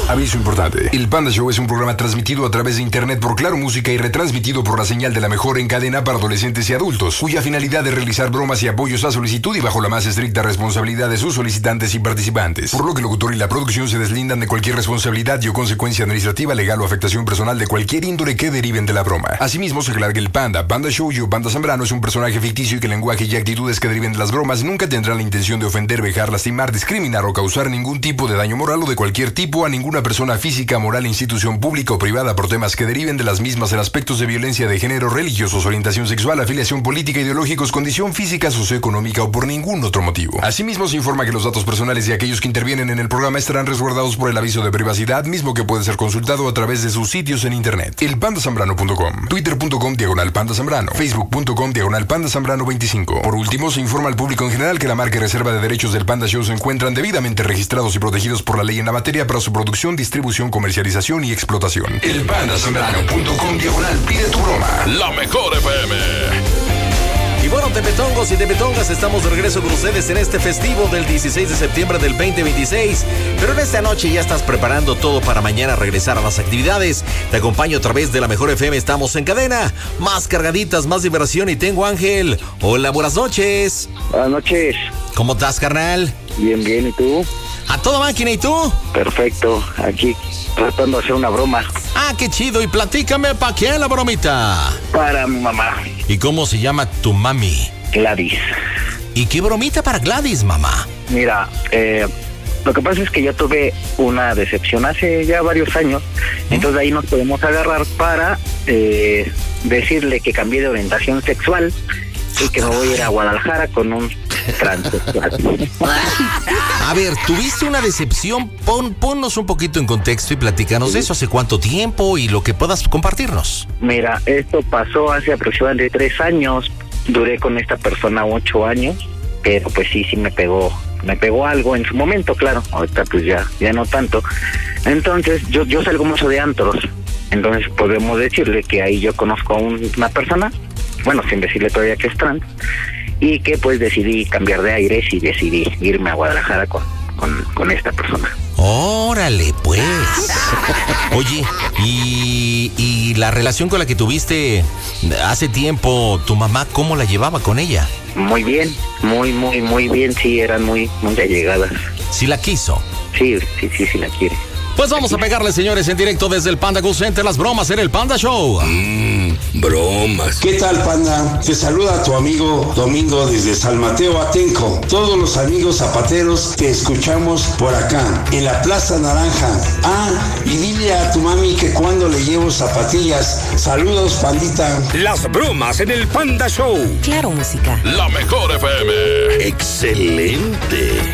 Aviso importante. El Panda Show es un programa transmitido a través de internet por Claro Música y retransmitido por la señal de la mejor en cadena para adolescentes y adultos, cuya finalidad es realizar bromas y apoyos a solicitud y bajo la más estricta responsabilidad de sus solicitantes y participantes. Por lo que el locutor y la producción se deslindan de cualquier responsabilidad y o consecuencia administrativa, legal o afectación personal de cualquier índole que deriven de la broma. Asimismo, se aclara que el Panda Show o Panda Zambrano es un personaje ficticio y que el lenguaje y actitudes que deriven de las bromas nunca tendrán la intención de ofender, vejar, lastimar, discriminar o causar ningún tipo de daño moral o de cualquier tipo a ninguna persona física, moral, institución pública o privada por temas que deriven de las mismas en aspectos de violencia de género, religiosos, orientación sexual, afiliación política, ideológicos, condición física, socioeconómica o por ningún otro motivo. Asimismo, se informa que los datos personales de aquellos que intervienen en el programa estarán resguardados por el aviso de privacidad, mismo que puede ser consultado a través de sus sitios en internet. elpandasambrano.com, twitter.com/pandazambrano, facebook.com/pandazambrano25. Por último, se informa al público en general que la marca y reserva de derechos del Panda Show se encuentran debidamente registrados y protegidos por la ley en la materia para su producción, distribución, comercialización y explotación. elpandasambrano.com/pide tu broma. La mejor FM. Y bueno, tepetongos y tepetongas, estamos de regreso con ustedes en este festivo del 16 de septiembre del 2026. Pero en esta noche ya estás preparando todo para mañana regresar a las actividades. Te acompaño a través de la mejor FM, estamos en cadena. Más cargaditas, más diversión y tengo a Ángel. Hola, buenas noches. Buenas noches. ¿Cómo estás, carnal? Bien, bien, ¿y tú? A toda máquina, ¿y tú? Perfecto, aquí tratando de hacer una broma. Ah, qué chido, y platícame, ¿para quién la bromita? Para mi mamá. ¿Y cómo se llama tu mami? Gladys. ¿Y qué bromita para Gladys, mamá? Mira, lo que pasa es que yo tuve una decepción hace ya varios años, entonces ahí nos podemos agarrar para decirle que cambié de orientación sexual y que me voy a ir a Guadalajara con un transexual. A ver, ¿tuviste una decepción? Ponnos un poquito en contexto y platícanos eso. ¿Hace cuánto tiempo y lo que puedas compartirnos? Mira, esto pasó hace aproximadamente 3 años. Duré con esta persona 8 años, pero pues sí me pegó algo en su momento, claro. Ahorita pues ya no tanto. Entonces yo salgo mucho de antros. Entonces podemos decirle que ahí yo conozco a una persona, bueno, sin decirle todavía que es trans, y que pues decidí cambiar de aires y decidí irme a Guadalajara con esta persona. Órale, pues. Oye, y la relación con la que tuviste hace tiempo, tu mamá, ¿cómo la llevaba con ella? Muy bien, muy bien, sí, eran muy allegadas. ¿Sí la quiso? Sí la quiere. Pues vamos a pegarle, señores, en directo desde el Panda Go Center, las bromas en el Panda Show. Bromas. ¿Qué tal, Panda? Te saluda tu amigo Domingo desde San Mateo Atenco. Todos los amigos zapateros te escuchamos por acá, en la Plaza Naranja. Ah, y dile a tu mami que cuando le llevo zapatillas. Saludos, pandita. Las bromas en el Panda Show. Claro, música. La mejor FM. Excelente.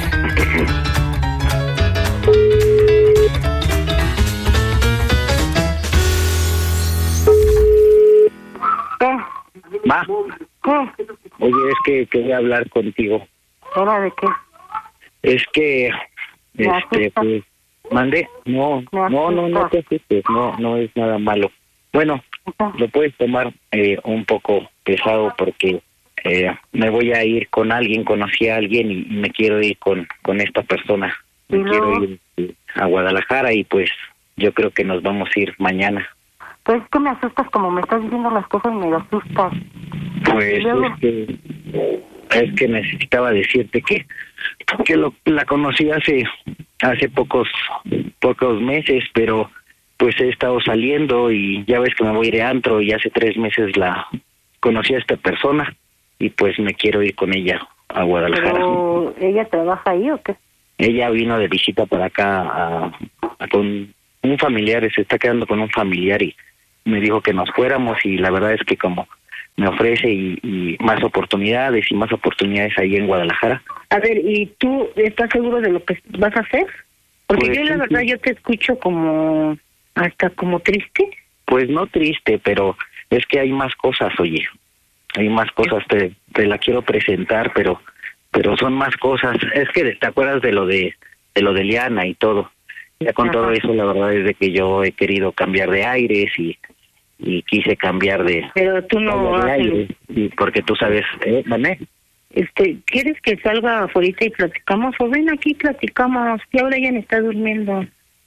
Va. Oye, es que quería hablar contigo. ¿Hora de qué? Es que, pues, mandé. No te asustes, no es nada malo. Bueno, lo puedes tomar un poco pesado porque me voy a ir con alguien, conocí a alguien y me quiero ir con esta persona. Me quiero ir a Guadalajara y pues yo creo que nos vamos a ir mañana. Pues que me asustas como me estás diciendo las cosas, me asustas. Pues es que necesitaba decirte que la conocí hace pocos meses, pero pues he estado saliendo y ya ves que me voy de antro y hace 3 meses la conocí a esta persona y pues me quiero ir con ella a Guadalajara. ¿Pero ella trabaja ahí o qué? Ella vino de visita para acá con un familiar, se está quedando con un familiar y me dijo que nos fuéramos y la verdad es que como me ofrece y más oportunidades ahí en Guadalajara. A ver, ¿y tú estás seguro de lo que vas a hacer? Porque pues, yo la verdad yo te escucho como hasta como triste. Pues no triste, pero es que hay más cosas, oye. Hay más cosas, te la quiero presentar, pero son más cosas. Es que te acuerdas de lo de Liana y todo. Ya con todo eso, la verdad es de que yo he querido cambiar de aires y quise cambiar de... Pero tú no de aires, y porque tú sabes, ¿vale? ¿Quieres que salga afuera y platicamos? O ven aquí, platicamos, que ahora ella está durmiendo.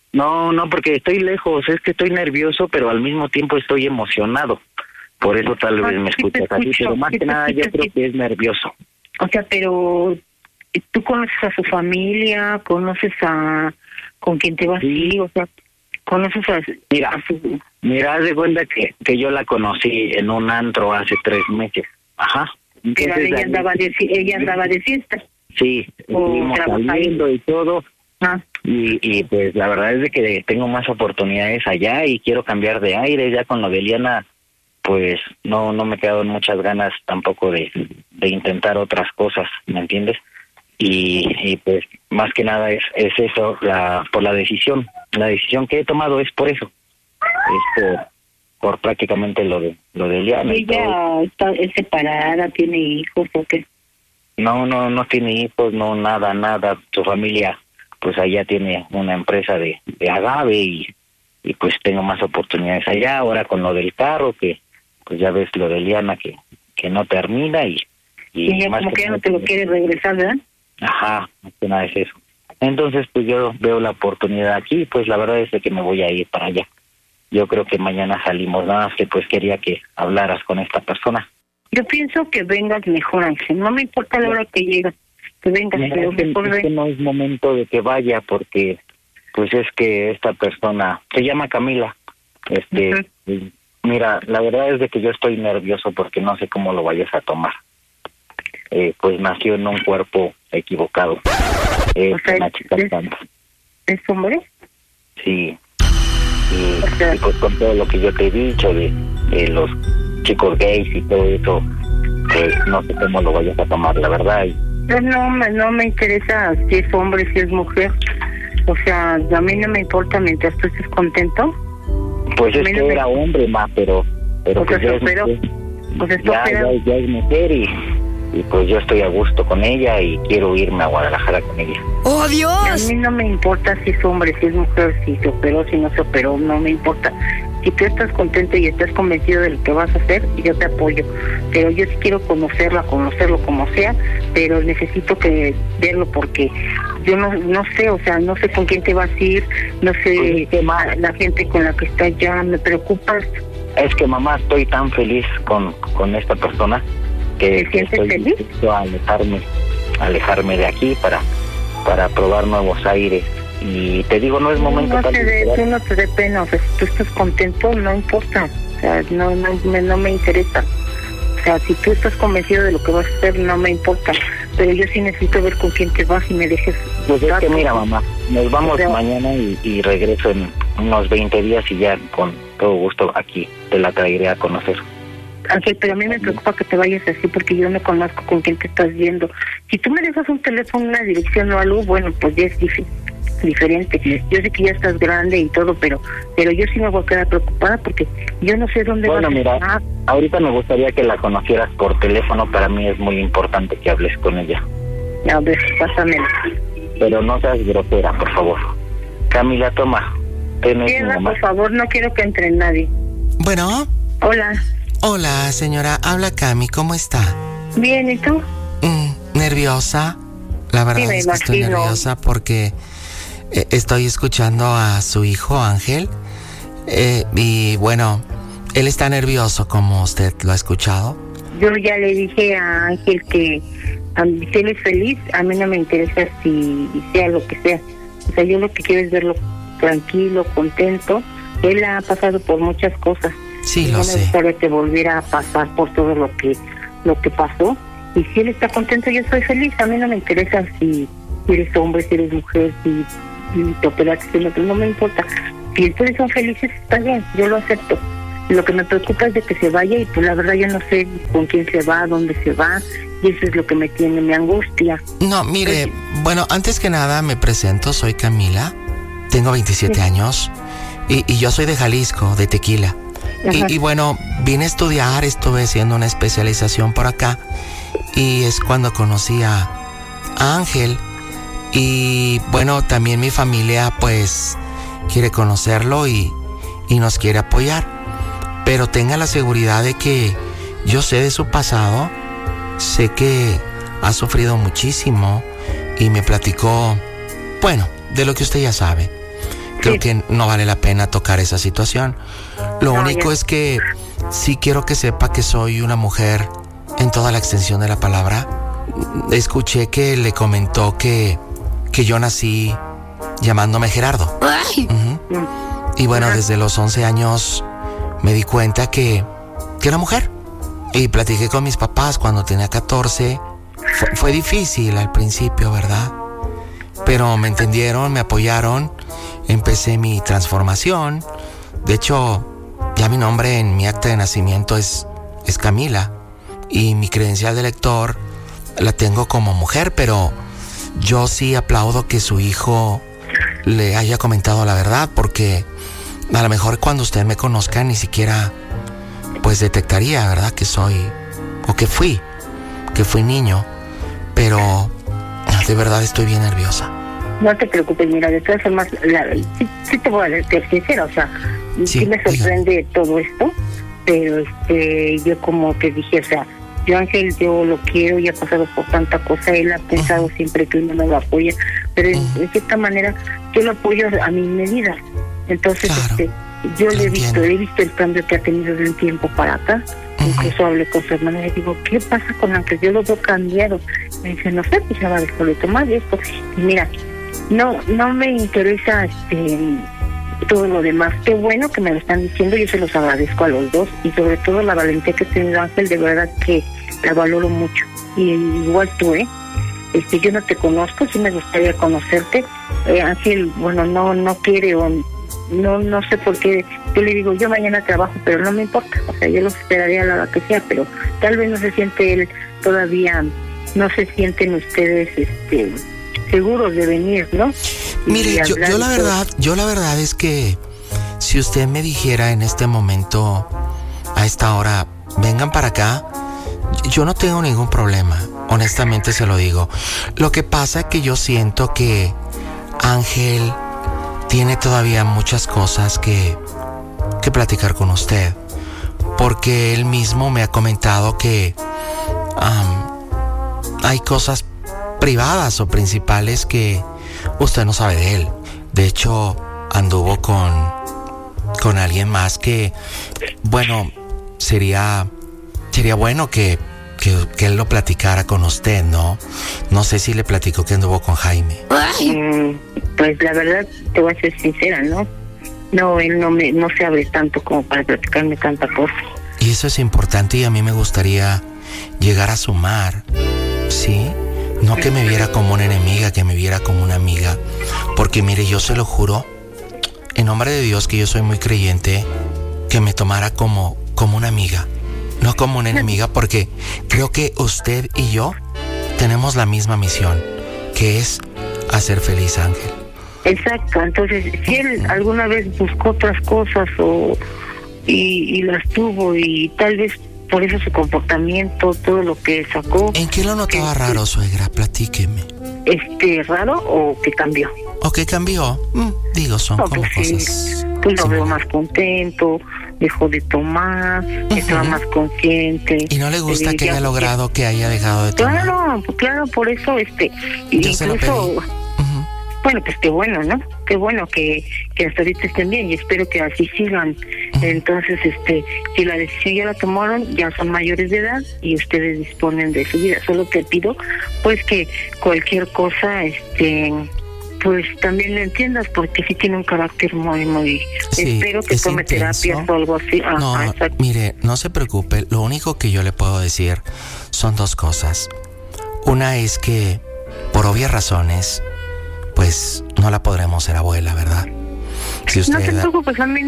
No, porque estoy lejos, es que estoy nervioso, pero al mismo tiempo estoy emocionado. Por eso tal vez me escuchas así, pero más que nada yo creo que es nervioso. O sea, pero tú conoces a su familia, conoces a con quién te vas a ir, o sea, conoces a su... Mira, haz de cuenta que yo la conocí en un antro hace 3 meses. Ajá. Entonces, pero ella andaba de fiesta. Sí, estuvimos saliendo y todo. Y pues la verdad es de que tengo más oportunidades allá y quiero cambiar de aire. Ya con lo de Eliana, pues no me quedaron muchas ganas tampoco de intentar otras cosas, ¿me entiendes? Y pues más que nada es eso, por la decisión que he tomado es por eso, es por prácticamente lo de Eliana. ¿Ella es separada, tiene hijos o qué? No tiene hijos, no, nada. Su familia, pues allá tiene una empresa de agave y pues tengo más oportunidades allá. Ahora con lo del carro, que pues ya ves lo de Eliana que no termina y ella más como que ya no te lo quiere regresar, ¿verdad? Ajá, más que nada es eso. Entonces pues yo veo la oportunidad aquí, pues la verdad es de que me voy a ir para allá. Yo creo que mañana salimos, nada más que pues quería que hablaras con esta persona. Yo pienso que vengas mejor, Ángel. No me importa la hora que llegas, que vengas. Pero mejor es que no es momento de que vaya porque pues es que esta persona se llama Camila. Mira, la verdad es de que yo estoy nervioso porque no sé cómo lo vayas a tomar. Pues nació en un cuerpo equivocado. O sea, una chica trans. ¿Es hombre? Sí. Y pues con todo lo que yo te he dicho de los chicos gays y todo eso, pues no sé cómo lo vayas a tomar, la verdad. Pues no me interesa si es hombre, si es mujer. O sea, a mí no me importa mientras tú estés contento. Pues es que era hombre más, pero pues ya es mujer y pues yo estoy a gusto con ella y quiero irme a Guadalajara con ella. ¡Oh, Dios! A mí no me importa si es hombre, si es mujer, si se operó, si no se operó, no me importa. Si tú estás contento y estás convencido de lo que vas a hacer, yo te apoyo. Pero yo sí quiero conocerlo como sea, pero necesito que verlo porque yo no sé, o sea, no sé con quién te vas a ir, no sé la gente con la que estás ya, me preocupas. Es que mamá, estoy tan feliz con esta persona que estoy dispuesto a alejarme de aquí para probar nuevos aires. Y te digo, no es momento no te dé pena, o sea, si tú estás contento, no importa, o sea, no me interesa. O sea, si tú estás convencido de lo que vas a hacer, no me importa, pero yo sí necesito ver con quién te vas y me dejes. Pues es que mira, mamá, nos vamos mañana y regreso en unos 20 días y ya con todo gusto aquí te la traeré a conocer. Ángel, pero a mí me preocupa que te vayas así porque yo no conozco con quién te estás viendo. Si tú me dejas un teléfono, una dirección o algo, bueno, pues ya es diferente. Yo sé que ya estás grande y todo, pero yo sí me voy a quedar preocupada porque yo no sé dónde vas a estar. Bueno, mira, ahorita me gustaría que la conocieras por teléfono. Para mí es muy importante que hables con ella. A ver, pásamela. Pero no seas grosera, por favor. Camila, toma. Por favor, no quiero que entre nadie. Bueno. Hola, señora. Habla Cami, ¿cómo está? Bien, ¿y tú? ¿Nerviosa? La verdad es que estoy nerviosa porque estoy escuchando a su hijo, Ángel. Y bueno, él está nervioso, como usted lo ha escuchado. Yo ya le dije a Ángel que si él es feliz, a mí no me interesa si sea lo que sea. O sea, yo lo que quiero es verlo tranquilo, contento. Él ha pasado por muchas cosas. Sí, lo sé. No me gustaría que volviera a pasar por todo lo que pasó. Y si él está contento, yo soy feliz. A mí no me interesa si eres hombre, si eres mujer, si te operaste, no me importa. Si ustedes son felices, está bien, yo lo acepto. Lo que me preocupa es de que se vaya y pues la verdad yo no sé con quién se va, dónde se va. Y eso es lo que me angustia. No, mire, bueno, antes que nada me presento, soy Camila, tengo 27 años y yo soy de Jalisco, de Tequila. Y bueno, vine a estudiar, estuve haciendo una especialización por acá y es cuando conocí a Ángel y bueno, también mi familia pues quiere conocerlo y nos quiere apoyar, pero tenga la seguridad de que yo sé de su pasado, sé que ha sufrido muchísimo y me platicó, bueno, de lo que usted ya sabe. creo que no vale la pena tocar esa situación. Lo único es que sí quiero que sepa que soy una mujer en toda la extensión de la palabra. Escuché que le comentó que yo nací llamándome Gerardo. Y bueno, desde los 11 años me di cuenta que era mujer. Y platiqué con mis papás cuando tenía 14. Fue difícil al principio, ¿verdad? Pero me entendieron, me apoyaron. Empecé mi transformación. De hecho, ya mi nombre en mi acta de nacimiento es Camila. Y mi credencial de lector la tengo como mujer, pero yo sí aplaudo que su hijo le haya comentado la verdad, porque a lo mejor cuando usted me conozca ni siquiera pues detectaría, ¿verdad? Que soy, o que fui niño, pero de verdad estoy bien nerviosa. No te preocupes, mira, de todas formas, sí te voy a ser sincera, o sea, sí me sorprende todo esto, pero yo como te dije, o sea, yo Ángel, yo lo quiero y ha pasado por tanta cosa, él ha pensado siempre que uno no lo apoya, pero de cierta manera yo lo apoyo a mi medida. Entonces, claro, yo le he visto el cambio que ha tenido de un tiempo para acá. Incluso hablé con su hermana y le digo, ¿qué pasa con Ángel? Yo lo veo cambiado. Me dice, no sé, pues ya va a dejar de tomar esto. Y mira, no me interesa todo lo demás. Qué bueno que me lo están diciendo, yo se los agradezco a los dos, y sobre todo la valentía que ha tenido Ángel, de verdad que la valoro mucho. Y igual tú, yo no te conozco, sí me gustaría conocerte. Ángel, bueno, no quiere o no sé por qué. Yo le digo, yo mañana trabajo, pero no me importa, o sea, yo los esperaría a la hora que sea, pero tal vez no se siente él todavía, no se sienten ustedes seguros de venir, ¿no? Mire, yo la verdad es que si usted me dijera en este momento, a esta hora, vengan para acá, yo no tengo ningún problema, honestamente se lo digo. Lo que pasa es que yo siento que Ángel tiene todavía muchas cosas que platicar con usted, porque él mismo me ha comentado que hay cosas privadas o principales que usted no sabe de él. De hecho, anduvo con alguien más que, bueno, sería bueno que él lo platicara con usted, ¿no? No sé si le platicó que anduvo con Jaime. Pues la verdad, te voy a ser sincera, ¿no? No, él no se abre tanto como para platicarme tanta cosa. Y eso es importante, y a mí me gustaría llegar a sumar, ¿sí? No que me viera como una enemiga, que me viera como una amiga. Porque mire, yo se lo juro, en nombre de Dios, que yo soy muy creyente, que me tomara como una amiga, no como una enemiga, porque creo que usted y yo tenemos la misma misión, que es hacer feliz a Ángel. Exacto, entonces si él alguna vez buscó otras cosas y las tuvo, y tal vez por eso su comportamiento, todo lo que sacó. ¿En qué lo notaba raro, suegra? Platíqueme. ¿Raro o que cambió? ¿O que cambió? Digo, son como cosas. Pues lo veo más contento, dejó de tomar, estaba más consciente. ¿Y no le gusta que haya logrado que haya dejado de tomar? Claro, por eso yo se lo pedí. Bueno, pues qué bueno, ¿no? Qué bueno que hasta ahorita estén bien, y espero que así sigan. Entonces, si la decisión ya la tomaron, ya son mayores de edad y ustedes disponen de su vida. Solo te pido, pues, que cualquier cosa, pues también lo entiendas, porque sí tiene un carácter muy... Sí, espero que tome terapias o algo así. Mire, no se preocupe, lo único que yo le puedo decir son dos cosas. Una es que, por obvias razones, pues no la podremos ser abuela, ¿verdad? Si usted... No te preocupes, a mí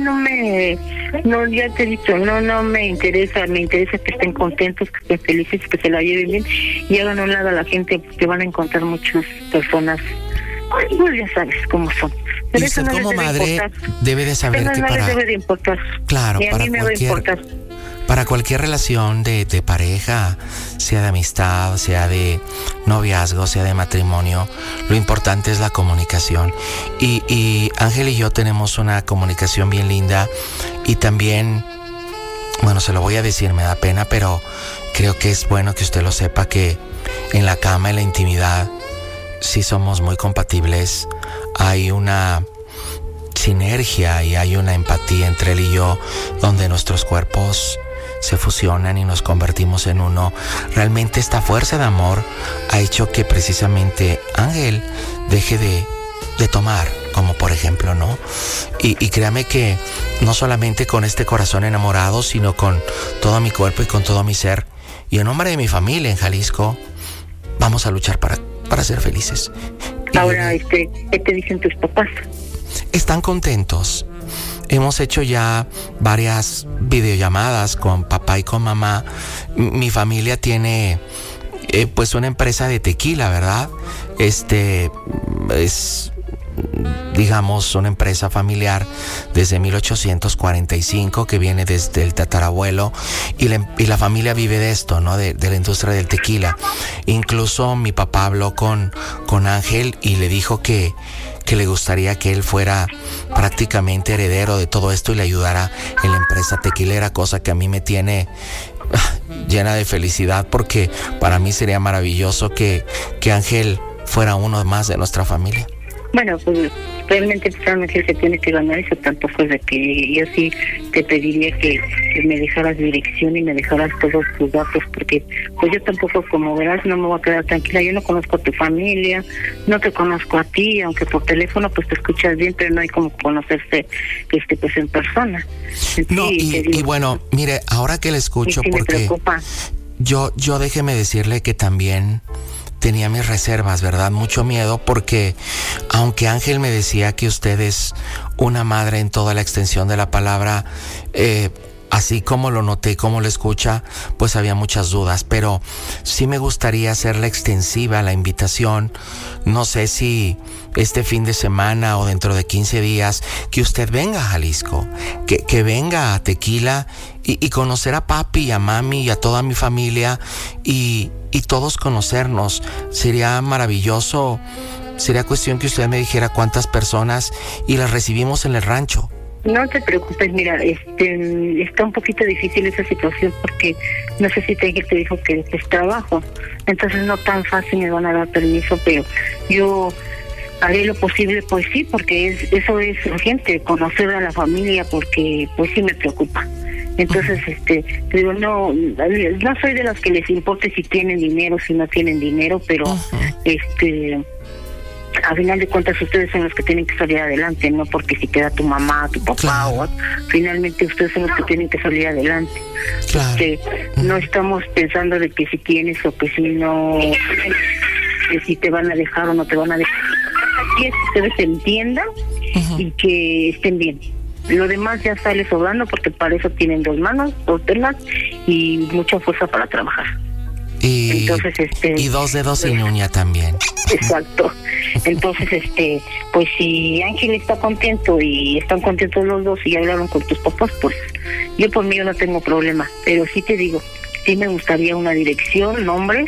ya te he dicho, no me interesa que estén contentos, que estén felices, que se la lleven bien, y hagan a un lado a la gente, porque van a encontrar muchas personas, pues ya sabes cómo son. Pero y usted no como madre debe de saber que no les debe de importar. Claro, y a mí me debe importar. Para cualquier relación de pareja, sea de amistad, sea de noviazgo, sea de matrimonio, lo importante es la comunicación. Y Ángel y yo tenemos una comunicación bien linda, y también, bueno, se lo voy a decir, me da pena, pero creo que es bueno que usted lo sepa, que en la cama, en la intimidad, sí somos muy compatibles. sinergia y hay una empatía entre él y yo, donde nuestros cuerpos se fusionan y nos convertimos en uno. Realmente esta fuerza de amor ha hecho que precisamente Ángel deje de tomar, como por ejemplo, ¿no? Y créame que no solamente con este corazón enamorado, sino con todo mi cuerpo y con todo mi ser, y en nombre de mi familia en Jalisco, vamos a luchar para ser felices. Ahora, ¿qué te dicen tus papás? Están contentos. Hemos hecho ya varias videollamadas con papá y con mamá. Mi familia tiene pues una empresa de tequila, ¿verdad? Es, digamos, una empresa familiar desde 1845 que viene desde el tatarabuelo, y la familia vive de esto, ¿no? De la industria del tequila. Incluso mi papá habló con Ángel y le dijo que le gustaría que él fuera prácticamente heredero de todo esto y le ayudara en la empresa tequilera, cosa que a mí me tiene llena de felicidad, porque para mí sería maravilloso que Ángel fuera uno más de nuestra familia. Bueno, pues realmente Ángel se tiene que ganar eso, tampoco es de que yo sí te pediría que me dejaras dirección y me dejaras todos tus datos, porque pues yo tampoco, como verás, no me voy a quedar tranquila. Yo no conozco a tu familia, no te conozco a ti, aunque por teléfono pues te escuchas bien, pero no hay como conocerse pues en persona. No, y bueno, mire, ahora que le escucho, sí, porque me preocupa. yo déjeme decirle que también tenía mis reservas, ¿verdad? Mucho miedo, porque aunque Ángel me decía que usted es una madre en toda la extensión de la palabra, así como lo noté, como lo escucha, pues había muchas dudas, pero sí me gustaría hacerle extensiva la invitación. No sé si este fin de semana o dentro de 15 días, que usted venga a Jalisco, que venga a Tequila y conocer a papi y a mami y a toda mi familia y todos conocernos. Sería maravilloso. Sería cuestión que usted me dijera cuántas personas y las recibimos en el rancho. No te preocupes, mira, está un poquito difícil esa situación porque no sé si te dijo que es trabajo, entonces no tan fácil me van a dar permiso, pero yo haré lo posible, pues sí, porque eso es urgente, conocer a la familia, porque pues sí me preocupa. Entonces, digo, no soy de las que les importe si tienen dinero, si no tienen dinero, pero a final de cuentas ustedes son los que tienen que salir adelante, no porque si queda tu mamá, tu papá, claro, finalmente ustedes son los que tienen que salir adelante. Claro. No estamos pensando de que si tienes o que si no, que si te van a dejar o no te van a dejar. Aquí es que ustedes entiendan y que estén bien. Lo demás ya sale sobrando, porque para eso tienen 2 manos, 2 piernas y mucha fuerza para trabajar. Entonces, y 2 dedos sin uña también. Exacto. Entonces, pues si Ángel está contento y están contentos los dos y hablaron con tus papás, pues yo por mí no tengo problema. Pero sí te digo, sí me gustaría una dirección, nombres,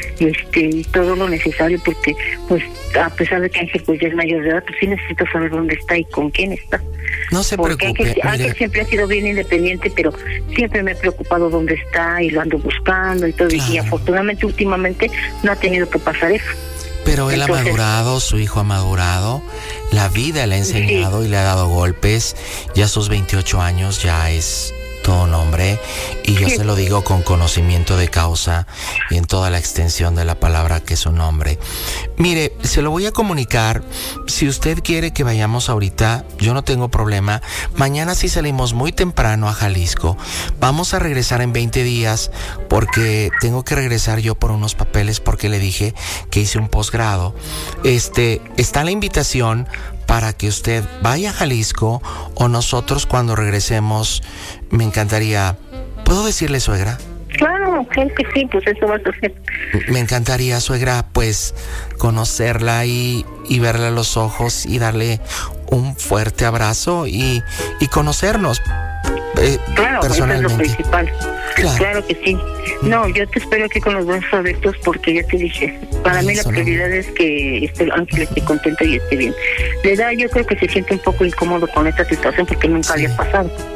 y todo lo necesario, porque pues a pesar de que Ángel pues ya es mayor de edad, pues sí necesito saber dónde está y con quién está. No se preocupe. Ángel siempre ha sido bien independiente, pero siempre me he preocupado dónde está y lo ando buscando y todo. Claro. Y afortunadamente últimamente no ha tenido que pasar eso. Pero él ha madurado, su hijo ha madurado, la vida le ha enseñado y le ha dado golpes. Ya a sus 28 años ya es todo un hombre, y yo se lo digo con conocimiento de causa y en toda la extensión de la palabra que es un hombre. Mire, se lo voy a comunicar. Si usted quiere que vayamos ahorita, yo no tengo problema. Mañana sí salimos muy temprano a Jalisco. Vamos a regresar en 20 días porque tengo que regresar yo por unos papeles, porque le dije que hice un posgrado. Está la invitación para que usted vaya a Jalisco, o nosotros cuando regresemos, me encantaría. ¿Puedo decirle, suegra? Claro que sí, pues eso va a hacer. Me encantaría, suegra, pues conocerla y verle a los ojos y darle un fuerte abrazo y conocernos claro, personalmente. Eso es lo principal. Claro que sí. No, yo te espero aquí con los brazos abiertos, porque ya te dije, para mí la prioridad es que Ángel esté contento y esté bien. De edad yo creo que se siente un poco incómodo con esta situación porque nunca había pasado.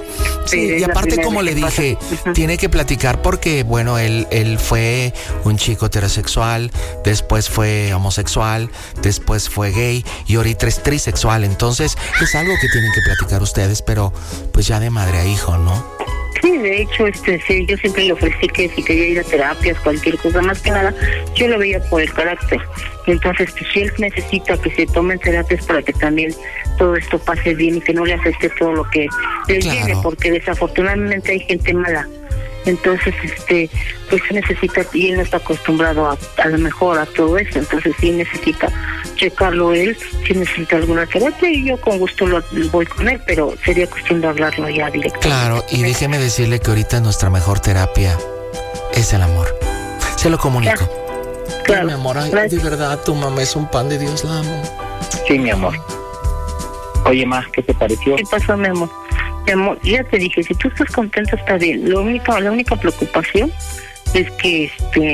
Sí, y aparte como le dije, tiene que platicar porque, bueno, él fue un chico heterosexual, después fue homosexual, después fue gay y ahorita es trisexual. Entonces es algo que tienen que platicar ustedes, pero pues ya de madre a hijo, ¿no? Sí, de hecho, sí, yo siempre le ofrecí que si quería ir a terapias, cualquier cosa, más que nada, yo lo veía por el carácter. Entonces, pues, si él necesita que se tomen terapias para que también todo esto pase bien y que no le afecte todo lo que le viene, porque desafortunadamente hay gente mala. Entonces, pues necesita, y él no está acostumbrado a lo mejor a todo eso, entonces sí necesita checarlo él, si necesita alguna terapia, y yo con gusto lo voy con él, pero sería cuestión de hablarlo ya directamente. Claro, y déjeme decirle que ahorita nuestra mejor terapia es el amor. Se lo comunico. Claro. Mi amor, ay, de verdad, tu mamá es un pan de Dios, la amo. Sí, mi amor. Oye, Ma, ¿qué te pareció? ¿Qué pasó, mi amor? Mi amor, ya te dije, si tú estás contenta está bien. La única preocupación es que,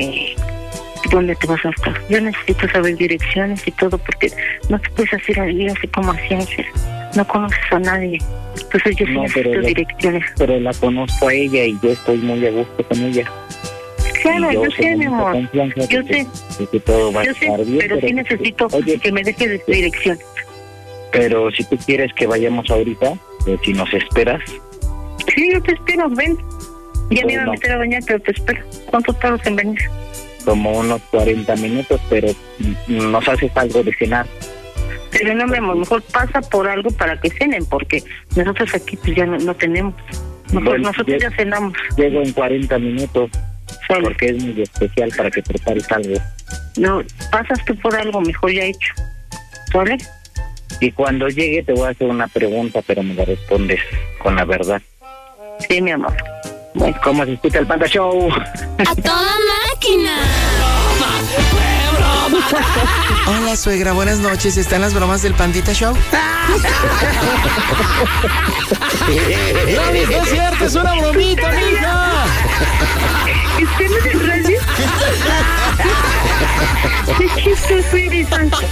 ¿dónde te vas a estar? Yo necesito saber direcciones y todo, porque no te puedes hacer ahí así como así, Ángel. No conoces a nadie. Entonces yo sí necesito direcciones. Pero la conozco a ella y yo estoy muy a gusto con ella. Claro, yo sé, mi amor. Yo sé. Que todo va a estar bien, pero sí necesito que me dejes dirección. Pero si tú quieres que vayamos ahorita, si nos esperas. Sí, yo te espero, ven. Ya me iba a meter a bañar, pero te espero. ¿Cuánto tardas en venir? Como unos 40 minutos, pero nos haces algo de cenar. Pero no, mi amor, mejor pasa por algo para que cenen, porque nosotros aquí pues ya no tenemos. Nosotros ya cenamos. Llego en 40 minutos, porque es muy especial para que prepares algo. No, pasas tú por algo mejor ya hecho. ¿Vale? Y cuando llegue te voy a hacer una pregunta, pero me la respondes con la verdad. Sí, mi amor. Bueno, ¿cómo se escucha el Panda Show? ¡A toda máquina! Hola, suegra, buenas noches. ¿Están las bromas del Pandita Show? ¡No, no es cierto! ¡Es una bromita, mija! ¿Usted no se radio? ¡Qué chistoso eres, Ángel!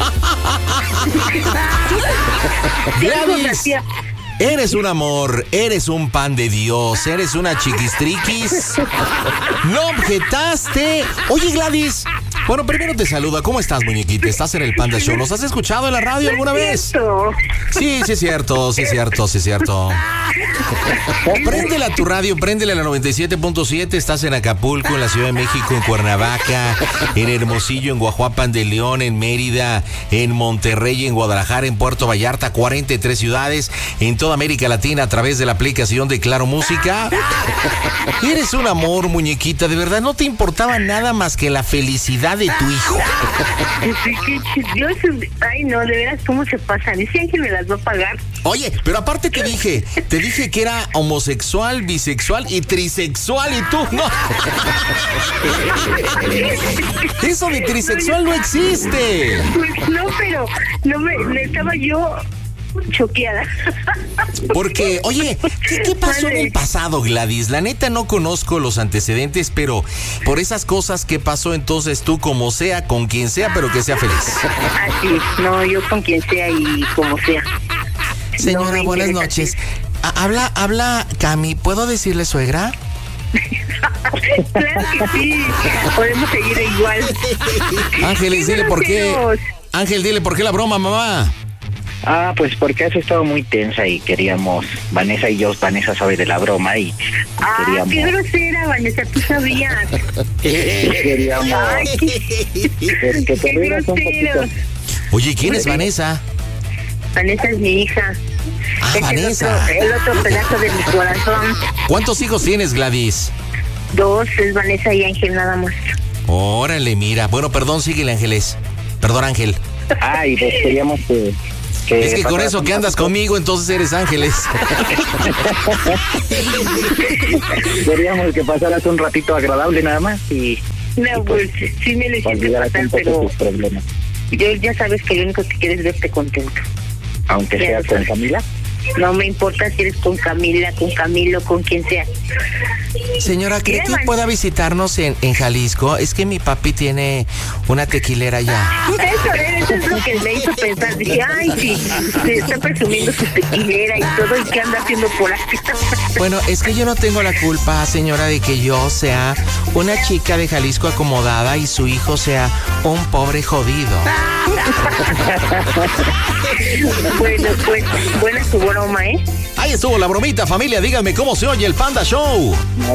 Gladys, eres un amor, eres un pan de Dios, eres una chiquistriquis. No objetaste. Oye, Gladys, bueno, primero te saluda. ¿Cómo estás, muñequita? Estás en el Panda Show. ¿Nos has escuchado en la radio alguna vez? Sí, sí es cierto, sí es cierto, sí es cierto. Préndela a tu radio, préndela a la 97.7. Estás en Acapulco, en la Ciudad de México, en Cuernavaca, en Hermosillo, en Guajuapan de León, en Mérida, en Monterrey, en Guadalajara, en Puerto Vallarta, 43 ciudades, en toda América Latina a través de la aplicación de Claro Música. Eres un amor, muñequita, de verdad no te importaba nada más que la felicidad de tu hijo. Ay, no, de veras, ¿cómo se pasan? Decían que me las va a pagar. Oye, pero aparte te dije que era homosexual, bisexual y trisexual y tú no. Eso de trisexual no existe. Pues no, pero me estaba yo choqueada. Porque, oye, ¿qué pasó en el pasado, Gladys? La neta no conozco los antecedentes, pero por esas cosas que pasó, entonces tú como sea, con quien sea, pero que sea feliz. Así, no, yo con quien sea y como sea. Señora, no buenas noches. Habla Cami, ¿puedo decirle suegra? Claro que sí, podemos seguir igual. Ángeles, dile por qué. Ángel, dile por qué la broma, mamá. Pues porque has estado muy tensa y queríamos, Vanessa y yo, Vanessa sabe de la broma y queríamos... qué grosera, Vanessa, tú sabías. Queríamos... Ay, que te rieras un poquito. Oye, ¿quién es Vanessa? Vanessa es mi hija. Es Vanessa. El otro pedazo de mi corazón. ¿Cuántos hijos tienes, Gladys? 2, es Vanessa y Ángel nada más. Órale, mira. Bueno, perdón, síguele, Ángeles. Perdón, Ángel. Y pues queríamos que es que con eso que andas conmigo, entonces eres Ángeles. Queríamos que pasaras un ratito agradable nada más y... No, pues sí me lo hiciste pasar, pero... Yo ya sabes que lo único que quieres es verte contento. Aunque sea con Camila. No me importa si eres con Camila, con Camilo, con quien sea. Señora, ¿cree que pueda visitarnos en Jalisco? Es que mi papi tiene una tequilera allá. Eso es lo que me hizo pensar. Dije, ay, sí, se está presumiendo su tequilera y todo, y qué anda haciendo por aquí. Bueno, es que yo no tengo la culpa, señora, de que yo sea una chica de Jalisco acomodada y su hijo sea un pobre jodido. Bueno, pues, buena tu broma, ¿eh? Ahí estuvo la bromita, familia. Díganme cómo se oye el Panda Show.